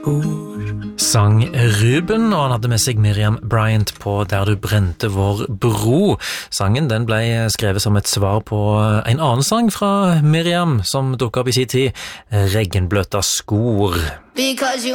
Sang Ruben, og han hadde med seg Miriam Bryant på Der du brente vår bro. Sangen den ble skrevet som et svar på en annen sang fra Miriam som dukket opp i sin tid, Regnbløtta skor.